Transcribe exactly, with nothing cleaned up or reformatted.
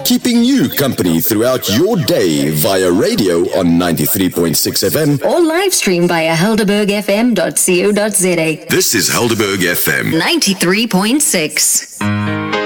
keeping you company throughout your day via radio on ninety-three point six F M or live stream via helderberg f m dot co dot z a. This is Helderberg F M ninety-three point six.